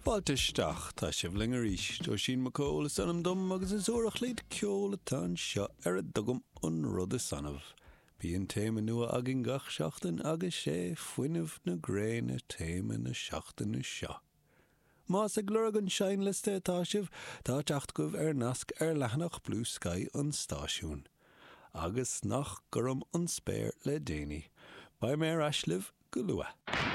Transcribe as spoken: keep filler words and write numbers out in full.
Baltisteach tá sibh lingar ríist ó sin mo cóla sanam dom agus is úrach líad ceola tan seo ar a dogam an rud is sanamh. Bíon téime nua agin gach seachtain agus sé fuinmh na gréine téime na seachtain seo. Más ag glurg an sein liste tá sibh tá teacht goibh ar nasc ar lehanach Blue Sky an stáisiún. Agus nach gurum an spéir le déine. Ba mé aislibh go lua.